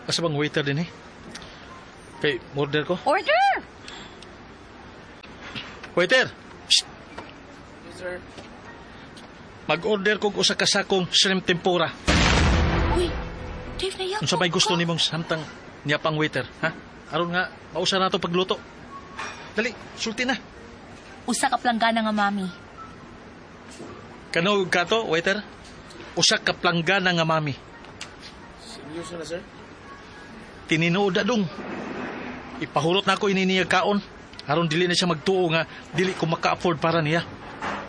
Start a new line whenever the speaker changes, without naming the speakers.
Asa bang waiter din eh? Kay, order ko.
Order!
Waiter! Shh!
Yes, sir.
Mag-order ko usa ka sakong shrimp tempura.
Uy, Dave, naiyak
Kung sa may gusto nimong samtang niya pang waiter, ha? Aron nga, mausa na ito pagluto. Dali, sulti na.
Usa ka planggana nga, mami.
Kano ka to, waiter? Usa ka planggana nga mami.
Seryoso na, sir?
Tininuod na dong. Ipahurot na ako ininiyag kaon. Aron dili na siya magtuo nga, dili ko maka-afford para niya.